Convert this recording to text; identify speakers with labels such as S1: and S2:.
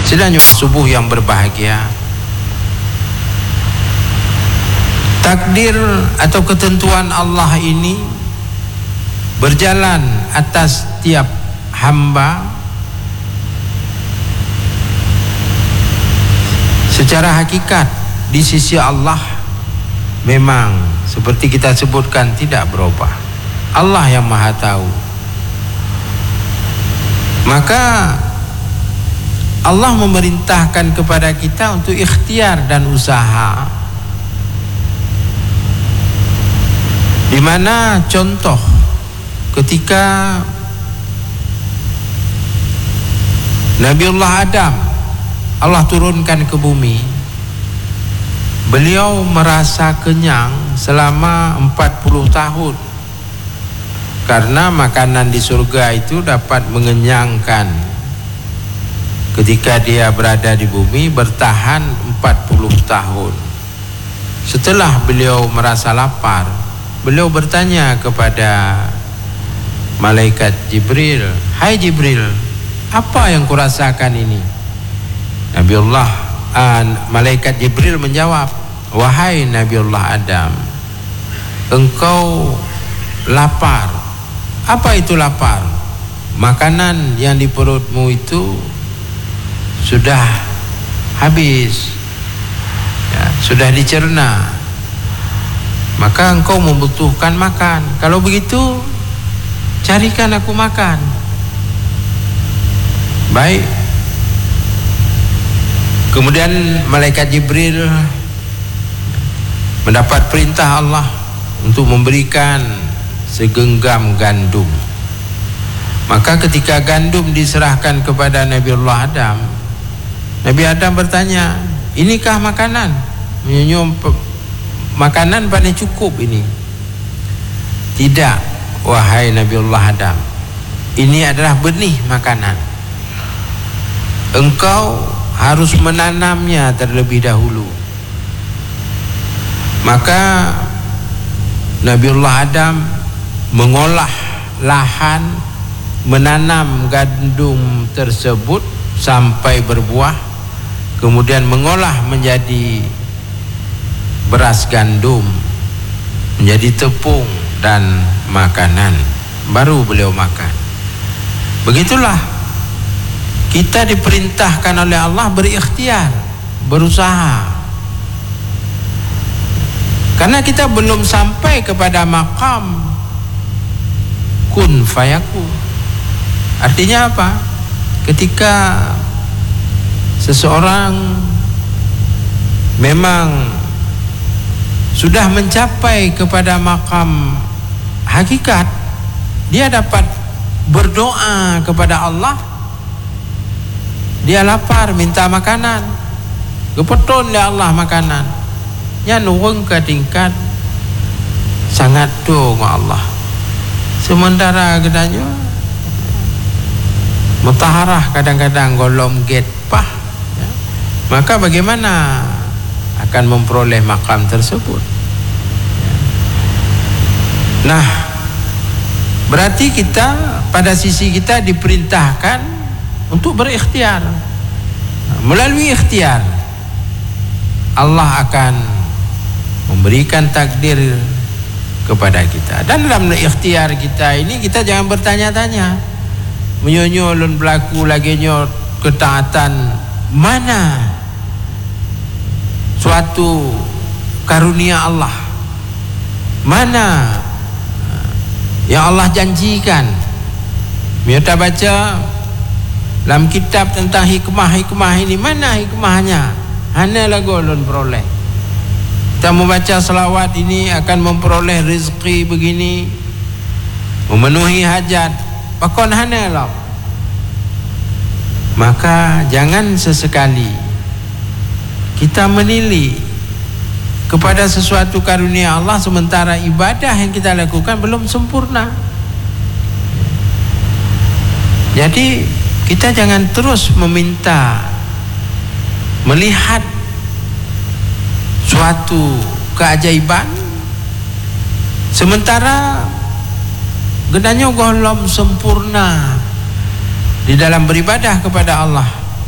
S1: Sedangkan subuh yang berbahagia, takdir atau ketentuan Allah ini berjalan atas tiap hamba secara hakikat di sisi Allah memang seperti kita sebutkan tidak berubah. Allah yang Maha Tahu. Maka Allah memerintahkan kepada kita untuk ikhtiar dan usaha, di mana contoh ketika Nabiullah Adam Allah turunkan ke bumi, beliau merasa kenyang selama 40 tahun karena makanan di surga itu dapat mengenyangkan. Ketika dia berada di bumi bertahan 40 tahun. Setelah beliau merasa lapar, beliau bertanya kepada malaikat Jibril, "Hai Jibril, apa yang kurasakan ini?" Malaikat Jibril menjawab, "Wahai Nabiullah Adam, engkau lapar." Apa itu lapar? Makanan yang di perutmu itu sudah habis, ya, sudah dicerna, maka engkau membutuhkan makan. Kalau begitu carikan aku makan. Baik. Kemudian malaikat Jibril mendapat perintah Allah untuk memberikan segenggam gandum. Maka ketika gandum diserahkan kepada Nabiullah Adam, Nabi Adam bertanya, "Inikah makanan?" Menyunyum makanan pada cukup ini. "Tidak, wahai Nabiullah Adam, ini adalah benih makanan. Engkau harus menanamnya terlebih dahulu." Maka Nabiullah Adam mengolah lahan, menanam gandum tersebut sampai berbuah, kemudian mengolah menjadi beras gandum, menjadi tepung dan makanan, baru beliau makan. Begitulah kita diperintahkan oleh Allah berikhtiar, berusaha, karena kita belum sampai kepada maqam kun fayakun. Artinya apa? Ketika seseorang memang sudah mencapai kepada maqam hakikat, dia dapat berdoa kepada Allah. Dia lapar, minta makanan, kepeton oleh Allah makanan, nya nurung ke tingkat sangat dong Allah. Sementara katanya mutaharah kadang-kadang golom get pah, ya. Maka bagaimana akan memperoleh makam tersebut? Nah, berarti kita pada sisi kita diperintahkan untuk berikhtiar. Melalui ikhtiar Allah akan memberikan takdir kepada kita. Dan dalam ikhtiar kita ini kita jangan bertanya-tanya, menyonyo lun berlaku lagi nyot ketaatan, mana suatu karunia Allah, mana yang Allah janjikan. Kita baca dalam kitab tentang hikmah-hikmah ini, mana hikmahnya? Hanya lagu ulun peroleh. Kita membaca selawat ini akan memperoleh rezeki begini, memenuhi hajat, pakon hanya lah. Maka jangan sesekali kita menilai kepada sesuatu karunia Allah sementara ibadah yang kita lakukan belum sempurna. Jadi kita jangan terus meminta melihat suatu keajaiban sementara genanya belum sempurna di dalam beribadah kepada Allah.